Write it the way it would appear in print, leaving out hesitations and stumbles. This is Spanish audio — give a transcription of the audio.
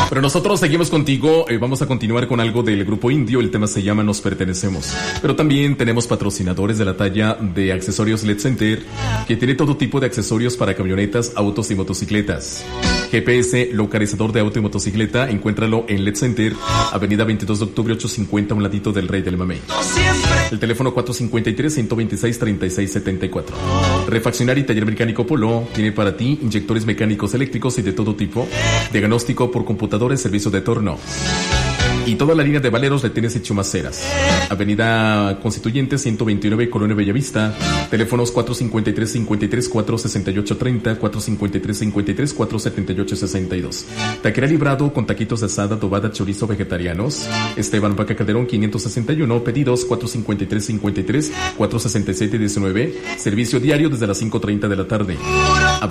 Pero nosotros seguimos contigo, vamos a continuar con algo del grupo indio, el tema se llama Nos Pertenecemos. Pero también tenemos patrocinadores de la talla de Accesorios LED Center, que tiene todo tipo de accesorios para camionetas, autos y motocicletas. GPS, localizador de auto y motocicleta, encuéntralo en LED Center, avenida 22 de octubre 850, a un ladito del Rey del Mamey. El teléfono 453-126-3674. Refaccionario y taller mecánico Polo tiene para ti inyectores mecánicos eléctricos y de todo tipo, diagnóstico por computadores, servicio de torno. Y toda la línea de valeros le tienes hecho Maceras. Avenida Constituyente 129, Colonia Bellavista. Teléfonos 453-53-468-30, 453-53-478-62. Taquería Librado con taquitos de asada, adobada, chorizo, vegetarianos. Esteban Vaca Calderón 561. Pedidos 453-53-467-19. Servicio diario desde las 5:30 de la tarde.